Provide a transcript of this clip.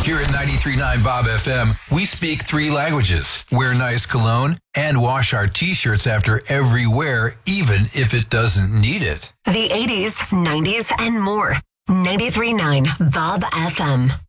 Here at 93.9 Bob FM, we speak 3 languages, wear nice cologne, and wash our t-shirts after every wear, even if it doesn't need it. The 80s, 90s, and more. 93.9 Bob FM.